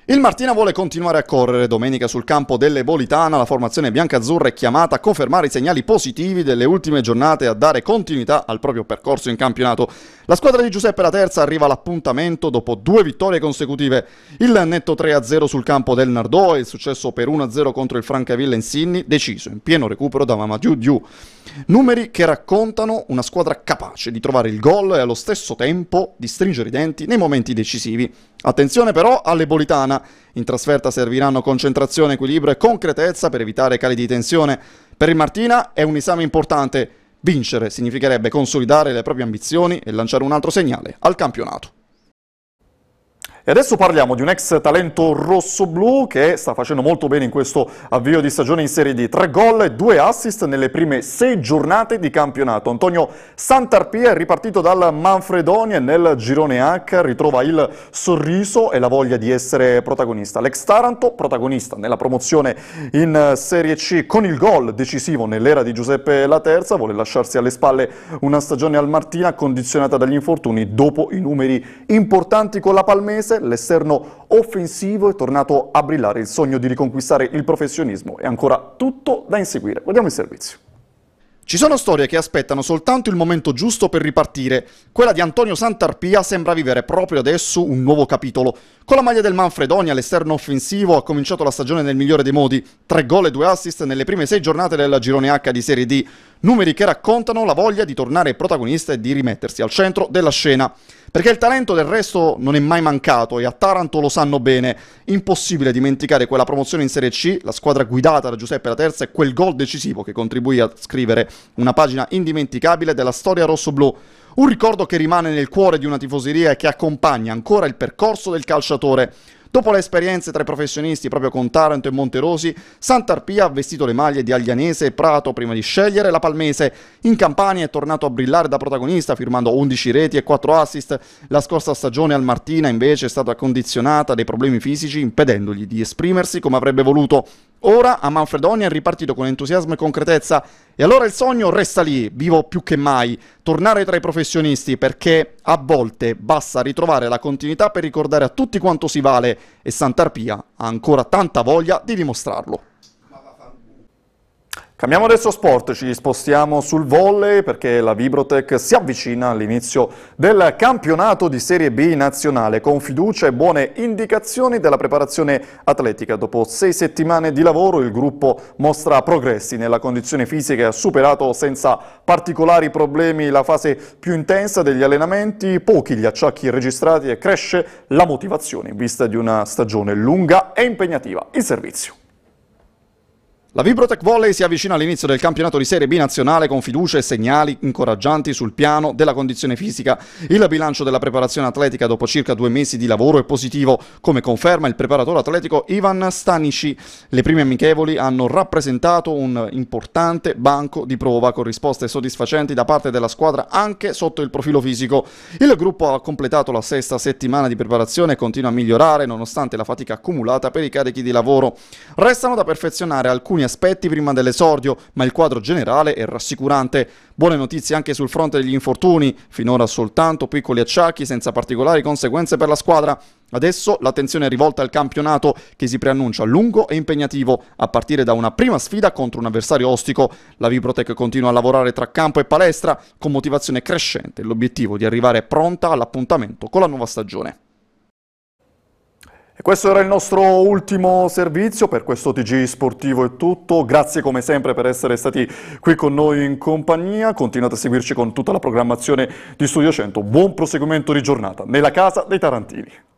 Il Martina vuole continuare a correre. Domenica sul campo dell'Ebolitana la formazione biancazzurra è chiamata a confermare i segnali positivi delle ultime giornate e a dare continuità al proprio percorso in campionato. La squadra di Giuseppe Laterza arriva all'appuntamento dopo 2 vittorie consecutive. Il netto 3-0 sul campo del Nardò e il successo per 1-0 contro il Francavilla Insigni, deciso in pieno recupero da Mamadou Diou. Numeri che raccontano una squadra capace di trovare il gol e allo stesso tempo di stringere i denti nei momenti decisivi. Attenzione però all'Ebolitana. In trasferta serviranno concentrazione, equilibrio e concretezza per evitare cali di tensione. Per il Martina è un esame importante. Vincere significherebbe consolidare le proprie ambizioni e lanciare un altro segnale al campionato. E adesso parliamo di un ex talento rossoblu che sta facendo molto bene in questo avvio di stagione in Serie D. 3 gol e 2 assist nelle prime 6 giornate di campionato. Antonio Santarpia è ripartito dal Manfredonia e nel girone H ritrova il sorriso e la voglia di essere protagonista. L'ex Taranto, protagonista nella promozione in Serie C con il gol decisivo nell'era di Giuseppe Laterza, vuole lasciarsi alle spalle una stagione al Martina condizionata dagli infortuni. Dopo i numeri importanti con la Palmese, l'esterno offensivo è tornato a brillare. Il sogno di riconquistare il professionismo è ancora tutto da inseguire. Guardiamo il servizio. Ci sono storie che aspettano soltanto il momento giusto per ripartire. Quella di Antonio Santarpia sembra vivere proprio adesso un nuovo capitolo. Con la maglia del Manfredonia, l'esterno offensivo ha cominciato la stagione nel migliore dei modi. 3 gol e 2 assist nelle prime 6 giornate del girone H di Serie D. Numeri che raccontano la voglia di tornare protagonista e di rimettersi al centro della scena. Perché il talento del resto non è mai mancato e a Taranto lo sanno bene. Impossibile dimenticare quella promozione in Serie C, la squadra guidata da Giuseppe Laterza e quel gol decisivo che contribuì a scrivere una pagina indimenticabile della storia rossoblù. Un ricordo che rimane nel cuore di una tifoseria e che accompagna ancora il percorso del calciatore. Dopo le esperienze tra i professionisti proprio con Taranto e Monterosi, Santarpia ha vestito le maglie di Aglianese e Prato prima di scegliere la Palmese. In Campania è tornato a brillare da protagonista firmando 11 reti e 4 assist. La scorsa stagione al Martina invece è stata condizionata dai problemi fisici impedendogli di esprimersi come avrebbe voluto. Ora a Manfredonia è ripartito con entusiasmo e concretezza e allora il sogno resta lì, vivo più che mai, tornare tra i professionisti perché a volte basta ritrovare la continuità per ricordare a tutti quanto si vale e Santarpia ha ancora tanta voglia di dimostrarlo. Cambiamo adesso sport, ci spostiamo sul volley perché la Vibrotech si avvicina all'inizio del campionato di Serie B nazionale con fiducia e buone indicazioni della preparazione atletica. Dopo 6 settimane di lavoro il gruppo mostra progressi nella condizione fisica e ha superato senza particolari problemi la fase più intensa degli allenamenti, pochi gli acciacchi registrati e cresce la motivazione in vista di una stagione lunga e impegnativa. Il servizio. La Vibrotech Volley si avvicina all'inizio del campionato di Serie B nazionale con fiducia e segnali incoraggianti sul piano della condizione fisica. Il bilancio della preparazione atletica dopo circa 2 mesi di lavoro è positivo, come conferma il preparatore atletico Ivan Stanici. Le prime amichevoli hanno rappresentato un importante banco di prova con risposte soddisfacenti da parte della squadra anche sotto il profilo fisico. Il gruppo ha completato la 6ª settimana di preparazione e continua a migliorare nonostante la fatica accumulata per i carichi di lavoro. Restano da perfezionare alcuni aspetti prima dell'esordio, ma il quadro generale è rassicurante. Buone notizie anche sul fronte degli infortuni, finora soltanto piccoli acciacchi senza particolari conseguenze per la squadra. Adesso l'attenzione è rivolta al campionato che si preannuncia lungo e impegnativo, a partire da una prima sfida contro un avversario ostico. La Vibrotech continua a lavorare tra campo e palestra con motivazione crescente e l'obiettivo di arrivare pronta all'appuntamento con la nuova stagione. E questo era il nostro ultimo servizio, per questo TG Sportivo è tutto, grazie come sempre per essere stati qui con noi in compagnia, continuate a seguirci con tutta la programmazione di Studio 100, buon proseguimento di giornata nella casa dei tarantini.